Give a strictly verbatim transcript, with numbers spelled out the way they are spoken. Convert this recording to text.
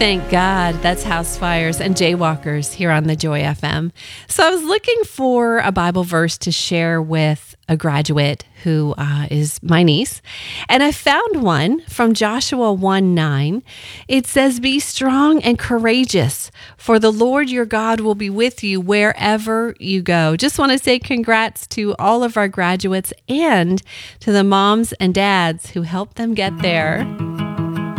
Thank God. That's House Fires and Jaywalkers here on the Joy F M. So I was looking for a Bible verse to share with a graduate who uh, is my niece, and I found one from Joshua one nine. It says, "Be strong and courageous, for the Lord your God will be with you wherever you go." Just want to say congrats to all of our graduates and to the moms and dads who helped them get there.